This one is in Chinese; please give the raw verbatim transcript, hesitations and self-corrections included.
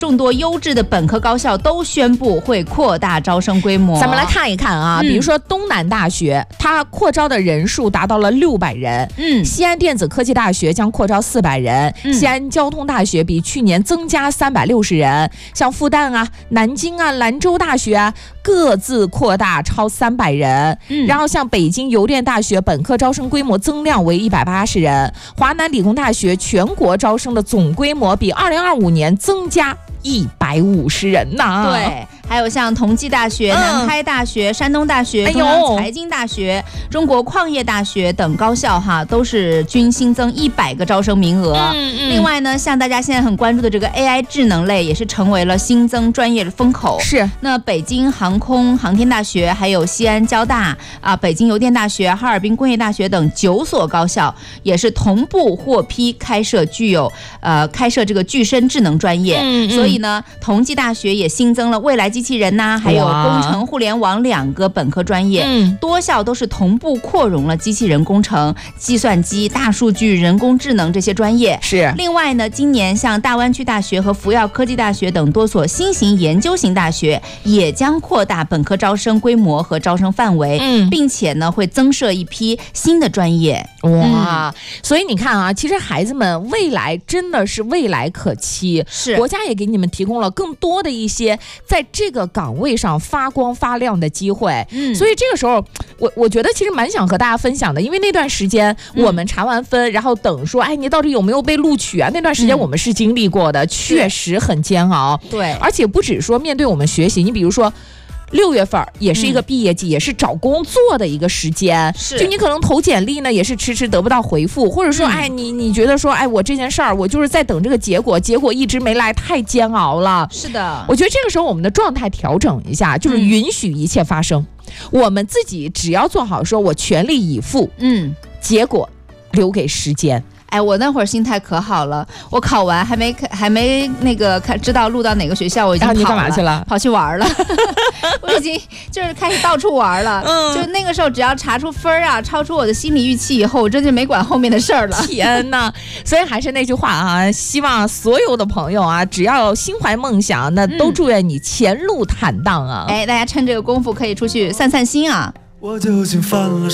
众多优质的本科高校都宣布会扩大招生规模。 咱们来看一看啊，嗯、比如说东南大学，它扩招的人数达到了六百人。嗯，西安电子科技大学将扩招四百人，嗯、西安交通大学比去年增加三百六十人。像复旦啊、南京啊、兰州大学啊，各自扩大超三百人。嗯，然后像北京邮电大学本科招生规模增量为一百八十人，华南理工大学全国招生的总规模比二零二五年增加一百五十人呐。 对，还有像同济大学、南开大学、山东大学、中央财经大学、中国矿业大学等高校哈，都是均新增一百个招生名额。嗯嗯。另外呢，像大家现在很关注的这个 A I 智能类，也是成为了新增专业的风口。 是。 那北京航空航天大学，还有西安交大啊、北京邮电大学、哈尔滨工业大学等九所高校，也是同步获批开设具有呃开设这个具身智能专业。嗯嗯。所以呢，同济大学也新增了未来机器人呐、啊，还有工程互联网两个本科专业，嗯，多校都是同步扩容了机器人工程、计算机、大数据、人工智能这些专业。 是。 另外呢，今年像大湾区大学和福耀科技大学等多所新型研究型大学也将扩大本科招生规模和招生范围，嗯，并且呢会增设一批新的专业。 哇、嗯，所以你看啊，其实孩子们未来真的是未来可期， 是国家也给你们提供了更多的一些在这个岗位上发光发亮的机会。嗯，所以这个时候我我觉得其实蛮想和大家分享的，因为那段时间我们查完分、嗯、然后等说哎你到底有没有被录取啊，那段时间我们是经历过的、嗯、确实很煎熬。 对， 而且不只说面对我们学习，你比如说六月份也是一个毕业季、嗯、也是找工作的一个时间， 是就你可能投简历呢也是迟迟得不到回复，或者说、嗯、哎你你觉得说哎我这件事儿我就是在等这个结果，结果一直没来，太煎熬了。 是的， 我觉得这个时候我们的状态调整一下，就是允许一切发生、嗯、我们自己只要做好说我全力以赴，嗯，结果留给时间。 哎，我那会儿心态可好了，我考完还没还没那个看知道录到哪个学校，我已经跑了。 你干嘛去了？ 跑去玩了。我已经就是开始到处玩了。嗯，就那个时候只要查出分啊，超出我的心理预期以后，我真就没管后面的事儿了。 天哪！所以还是那句话啊，希望所有的朋友啊，只要心怀梦想，那都祝愿你前路坦荡啊！ 嗯、哎，大家趁这个功夫可以出去散散心啊。我究竟犯了